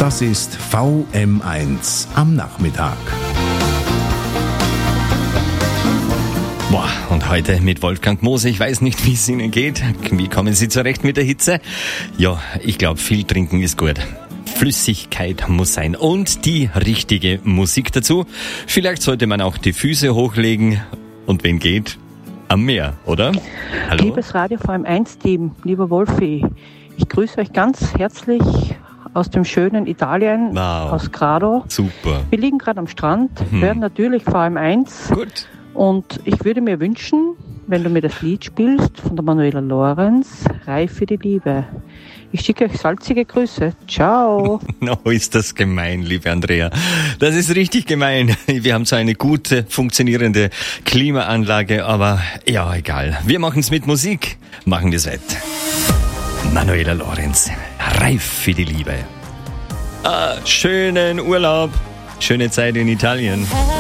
Das ist VM1 am Nachmittag. Boah, und heute mit Wolfgang Moose. Ich weiß nicht, wie es Ihnen geht. Wie kommen Sie zurecht mit der Hitze? Ja, ich glaube, viel trinken ist gut. Flüssigkeit muss sein und die richtige Musik dazu. Vielleicht sollte man auch die Füße hochlegen und wenn geht, am Meer, oder? Hallo? Liebes Radio VM1-Team, lieber Wolfi, ich grüße euch ganz herzlich aus dem schönen Italien, Wow. aus Grado. Super. Wir liegen gerade am Strand, hören natürlich VM1 Gut. und ich würde mir wünschen, wenn du mir das Lied spielst von der Manuela Lorenz, Reif für die Liebe. Ich schicke euch salzige Grüße. Ciao. No, ist das gemein, liebe Andrea. Das ist richtig gemein. Wir haben zwar eine gute, funktionierende Klimaanlage, aber ja, egal. Wir machen es mit Musik. Machen wir es wett. Manuela Lorenz, Reif für die Liebe. Schönen Urlaub, schöne Zeit in Italien.